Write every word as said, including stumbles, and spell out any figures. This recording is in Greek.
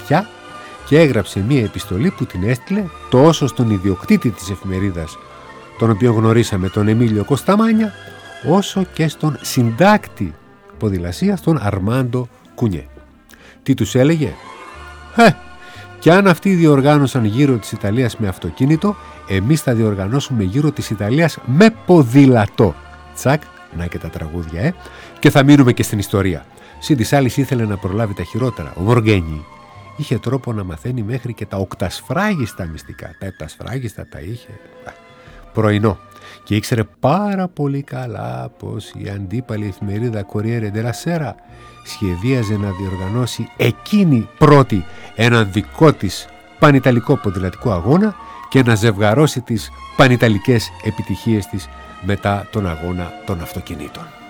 σπιτιά και έγραψε μία επιστολή που την έστειλε τόσο στον ιδιοκτήτη της εφημερίδας, τον οποίο γνωρίσαμε, τον Εμίλιο Κωνσταμάνια, όσο και στον συντάκτη ποδηλασίας, τον Αρμάντο Κουνιέ. Τι τους έλεγε? Ε, κι αν αυτοί διοργάνωσαν γύρω της Ιταλίας με αυτοκίνητο, εμείς θα διοργανώσουμε γύρω της Ιταλίας με ποδήλατο. Τσακ, να και τα τραγούδια, ε, και θα μείνουμε και στην ιστορία. Συν της άλλης ήθελε να προλάβει τα χειρότερα. Ο Μοργένι είχε τρόπο να μαθαίνει μέχρι και τα οκτασφράγιστα μυστικά. Τα επτασφράγιστα τα είχε πρωινό. Και ήξερε πάρα πολύ καλά πως η αντίπαλη εφημερίδα Corriere della Sera σχεδίαζε να διοργανώσει εκείνη πρώτη έναν δικό της πανιταλικό ποδηλατικό αγώνα και να ζευγαρώσει τις πανιταλικές επιτυχίες της μετά τον αγώνα των αυτοκινήτων.